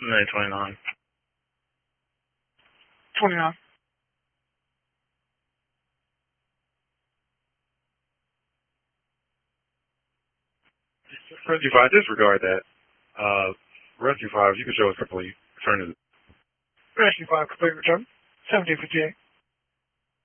May 29. 29. Rescue 5, disregard that. Rescue 5, you can show us complete. Turn it. Rescue 5, complete return. 1758.